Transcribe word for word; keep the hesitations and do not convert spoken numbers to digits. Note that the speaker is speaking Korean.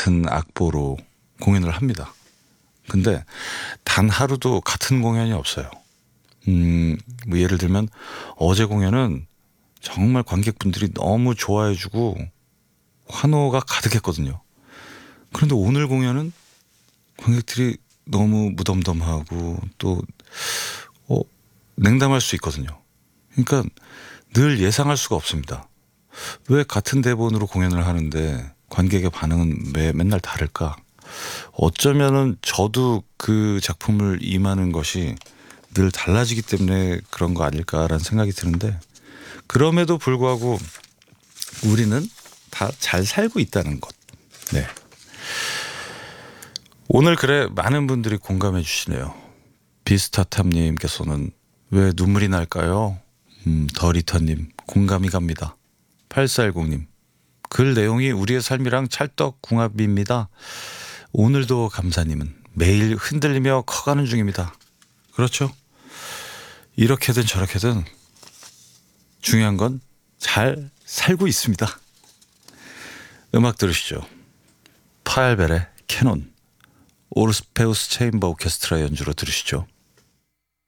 같은 악보로 공연을 합니다. 근데 단 하루도 같은 공연이 없어요. 음, 뭐 예를 들면 어제 공연은 정말 관객분들이 너무 좋아해주고 환호가 가득했거든요. 그런데 오늘 공연은 관객들이 너무 무덤덤하고 또 어, 냉담할 수 있거든요. 그러니까 늘 예상할 수가 없습니다. 왜 같은 대본으로 공연을 하는데 관객의 반응은 왜 맨날 다를까? 어쩌면은 저도 그 작품을 임하는 것이 늘 달라지기 때문에 그런 거 아닐까라는 생각이 드는데, 그럼에도 불구하고 우리는 다 잘 살고 있다는 것. 네. 오늘 글에 많은 분들이 공감해 주시네요. 비스타탑님께서는 왜 눈물이 날까요? 음, 더리터님 공감이 갑니다. 팔사일공님 글 내용이 우리의 삶이랑 찰떡궁합입니다. 오늘도 감사님은 매일 흔들리며 커가는 중입니다. 그렇죠. 이렇게든 저렇게든 중요한 건 잘 살고 있습니다. 음악 들으시죠. 파엘벨의 캐논, 오르스페우스 체인버 오케스트라 연주로 들으시죠.